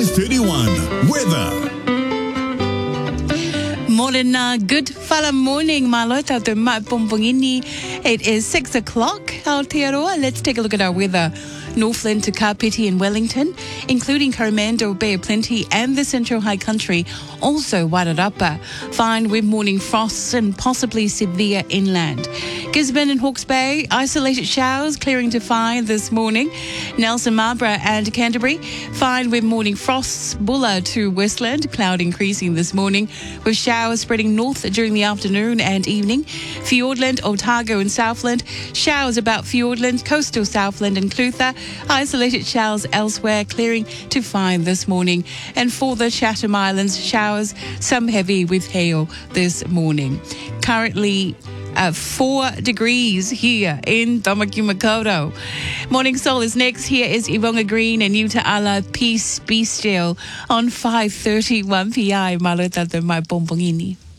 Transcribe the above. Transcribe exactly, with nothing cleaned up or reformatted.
five thirty-one. Weather. Morning, uh, good fala morning, malo tautu mai pompongini. It is six o'clock, Aotearoa. Let's take a look at our weather. Northland to Kapiti and Wellington, including Coromandel, Bay of Plenty and the Central High Country, also Wairarapa. Fine with morning frosts and possibly severe inland. Gisborne and Hawke's Bay, isolated showers clearing to fine this morning. Nelson, Marlborough and Canterbury, fine with morning frosts. Bulla to Westland, cloud increasing this morning with showers spreading north during the afternoon and evening. Fiordland, Otago and Southland, showers about Fiordland, coastal Southland and Clutha. Isolated showers elsewhere, clearing to fine this morning. And for the Chatham Islands, showers, some heavy with hail this morning. Currently uh, four degrees here in Tamaki Makaurau. Morning Soul is next. Here is Ivonga Green and Yuta Ala Peace Be Still on five thirty-one P I. Malo tatu mai pompongini.